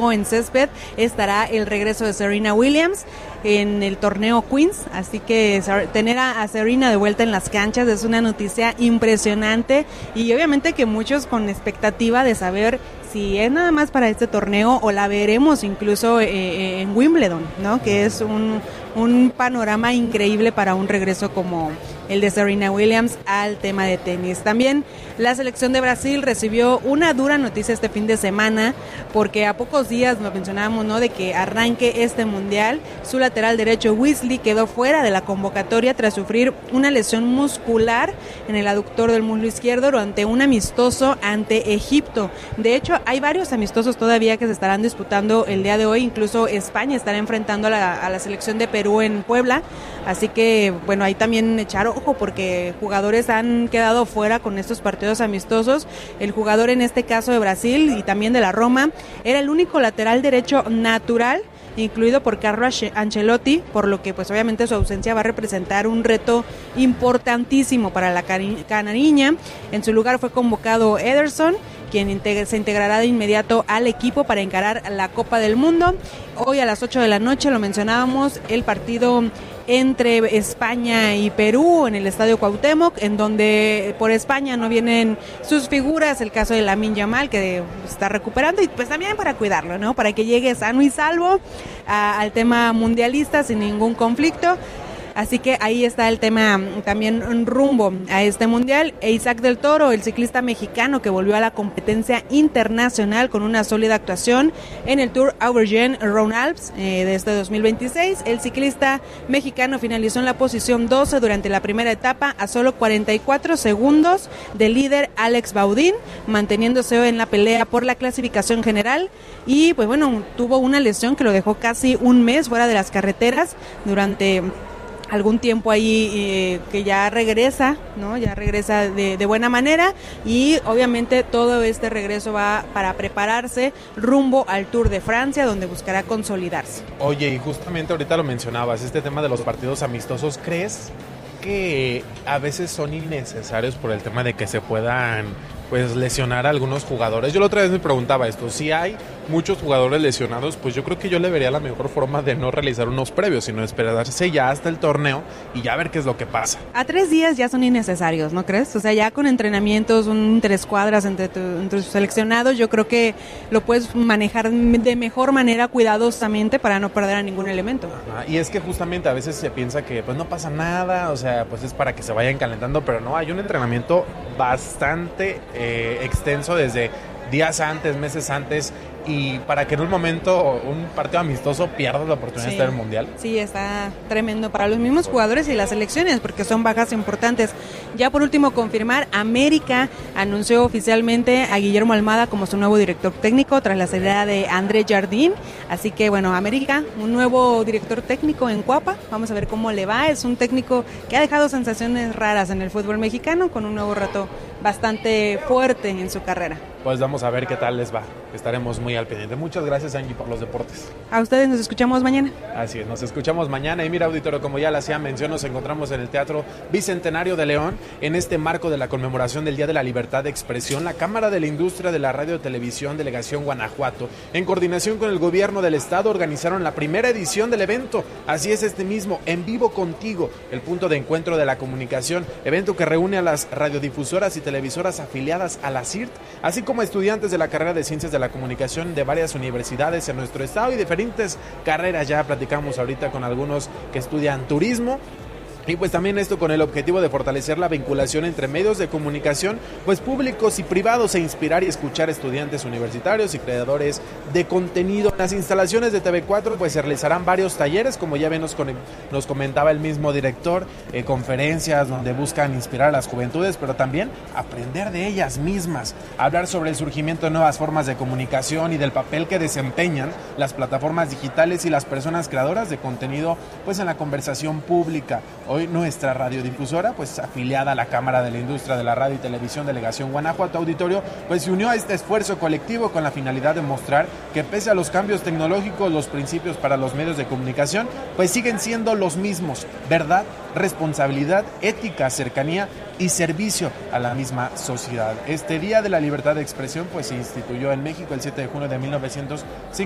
juego en césped estará el regreso de Serena Williams en el torneo Queens, así que tener a Serena de vuelta en las canchas es una noticia impresionante y obviamente que muchos con expectativa de saber si es nada más para este torneo o la veremos incluso en Wimbledon, ¿no? Que es un panorama increíble para un regreso como el de Serena Williams al tema de tenis. También la selección de Brasil recibió una dura noticia este fin de semana porque a pocos días lo mencionábamos, ¿no? De que arranque este mundial, su lateral derecho Wesley quedó fuera de la convocatoria tras sufrir una lesión muscular en el aductor del muslo izquierdo durante un amistoso ante Egipto. De hecho, hay varios amistosos todavía que se estarán disputando el día de hoy, incluso España estará enfrentando a la selección de Perú en Puebla, así que bueno, ahí también echar ojo porque jugadores han quedado fuera con estos partidos amistosos. El jugador en este caso de Brasil y también de la Roma era el único lateral derecho natural incluido por Carlo Ancelotti, por lo que pues obviamente su ausencia va a representar un reto importantísimo para la canariña. En su lugar fue convocado Ederson, quien se integrará de inmediato al equipo para encarar la Copa del Mundo. Hoy a las 8 de la noche, lo mencionábamos, el partido entre España y Perú en el Estadio Cuauhtémoc, en donde por España no vienen sus figuras, el caso de Lamine Yamal, que está recuperando, y pues también para cuidarlo, ¿no? Para que llegue sano y salvo al tema mundialista sin ningún conflicto. Así que ahí está el tema también rumbo a este mundial. Isaac del Toro, el ciclista mexicano que volvió a la competencia internacional con una sólida actuación en el Tour Auvergne Rhône-Alpes de este 2026. El ciclista mexicano finalizó en la posición 12 durante la primera etapa a solo 44 segundos del líder Alex Baudin, manteniéndose en la pelea por la clasificación general. Y pues bueno, tuvo una lesión que lo dejó casi un mes fuera de las carreteras durante algún tiempo ahí que ya regresa, ¿no? Ya regresa de buena manera y obviamente todo este regreso va para prepararse rumbo al Tour de Francia, donde buscará consolidarse. Oye, y justamente ahorita lo mencionabas, este tema de los partidos amistosos, ¿crees que a veces son innecesarios por el tema de que se puedan pues lesionar a algunos jugadores? Yo la otra vez me preguntaba esto, si hay muchos jugadores lesionados, pues yo creo que yo le vería la mejor forma de no realizar unos previos, sino esperarse ya hasta el torneo y ya ver qué es lo que pasa. A 3 días ya son innecesarios, ¿no crees? O sea, ya con entrenamientos, un 3 cuadras entre tus seleccionados, yo creo que lo puedes manejar de mejor manera, cuidadosamente, para no perder a ningún elemento. Y es que justamente a veces se piensa que pues no pasa nada, o sea, pues es para que se vayan calentando, pero no, hay un entrenamiento bastante extenso desde días antes, meses antes, y para que en un momento un partido amistoso pierdas la oportunidad de estar en el Mundial. Sí, está tremendo para los mismos jugadores y las selecciones, porque son bajas importantes. Ya por último, confirmar, América anunció oficialmente a Guillermo Almada como su nuevo director técnico tras la salida de André Jardín. Así que bueno, América, un nuevo director técnico en Cuapa, vamos a ver cómo le va. Es un técnico que ha dejado sensaciones raras en el fútbol mexicano, con un nuevo reto bastante fuerte en su carrera. Pues vamos a ver qué tal les va, estaremos muy al pendiente. Muchas gracias, Angie, por los deportes. A ustedes, nos escuchamos mañana. Así es, nos escuchamos mañana. Y mira, auditorio, como ya le hacía mención, nos encontramos en el Teatro Bicentenario de León, en este marco de la conmemoración del Día de la Libertad de Expresión. La Cámara de la Industria de la Radio y Televisión, Delegación Guanajuato, en coordinación con el Gobierno del Estado, organizaron la primera edición del evento. Así es, este mismo, En Vivo Contigo, el punto de encuentro de la comunicación, evento que reúne a las radiodifusoras y televisoras afiliadas a la CIRT, así como estudiantes de la carrera de Ciencias de la Comunicación de varias universidades en nuestro estado y diferentes carreras. Ya platicamos ahorita con algunos que estudian turismo. Y pues también esto con el objetivo de fortalecer la vinculación entre medios de comunicación, pues públicos y privados, e inspirar y escuchar estudiantes universitarios y creadores de contenido. En las instalaciones de TV4 pues se realizarán varios talleres, como ya nos comentaba el mismo director, conferencias donde buscan inspirar a las juventudes, pero también aprender de ellas mismas, hablar sobre el surgimiento de nuevas formas de comunicación y del papel que desempeñan las plataformas digitales y las personas creadoras de contenido pues en la conversación pública. Hoy nuestra radiodifusora, pues afiliada a la Cámara de la Industria de la Radio y Televisión Delegación Guanajuato, auditorio, pues se unió a este esfuerzo colectivo con la finalidad de mostrar que pese a los cambios tecnológicos, los principios para los medios de comunicación, pues siguen siendo los mismos: verdad, responsabilidad, ética, cercanía y servicio a la misma sociedad. Este Día de la Libertad de Expresión pues se instituyó en México el 7 de junio de 1950